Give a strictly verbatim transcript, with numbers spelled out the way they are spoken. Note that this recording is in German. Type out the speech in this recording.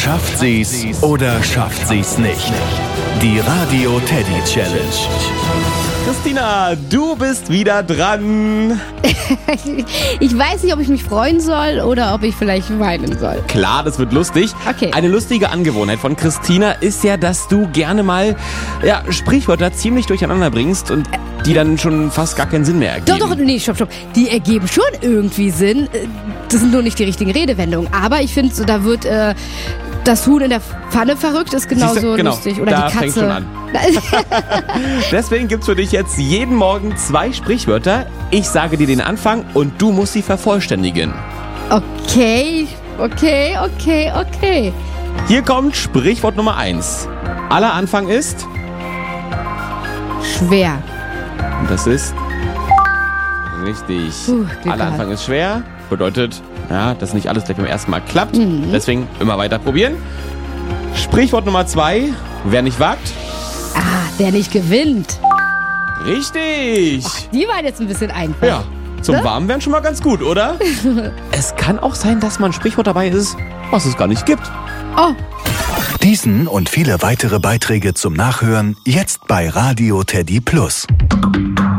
Schafft sie's oder schafft sie's nicht? Die Radio Teddy Challenge. Christina, du bist wieder dran. Ich weiß nicht, ob ich mich freuen soll oder ob ich vielleicht weinen soll. Klar, das wird lustig. Okay. Eine lustige Angewohnheit von Christina ist ja, dass du gerne mal ja, Sprichwörter ziemlich durcheinander bringst und die dann schon fast gar keinen Sinn mehr ergeben. Doch, doch, nee, stopp, stopp. Die ergeben schon irgendwie Sinn. Das sind nur nicht die richtigen Redewendungen. Aber ich finde, so, da wird äh, das Huhn in der Pfanne verrückt, ist genauso Siehste, genau, lustig. Oder da die Katze. fängt's schon an. Deswegen gibt's für dich jetzt jeden Morgen zwei Sprichwörter. Ich sage dir den Anfang und du musst sie vervollständigen. Okay, okay, okay, okay. Hier kommt Sprichwort Nummer eins. Aller Anfang ist, Schwer. und das ist richtig. Puh, Glück Aller gehabt. Anfang ist schwer, bedeutet, ja, dass nicht alles gleich beim ersten Mal klappt. Mhm. Deswegen immer weiter probieren. Sprichwort Nummer zwei, wer nicht wagt, Ah, wer nicht gewinnt. richtig. Die waren jetzt ein bisschen einfach. Ja, zum Ne? Warmwerden schon mal ganz gut, oder? Es kann auch sein, dass mal ein Sprichwort dabei ist, was es gar nicht gibt. Oh, Diesen und viele weitere Beiträge zum Nachhören jetzt bei Radio Teddy Plus.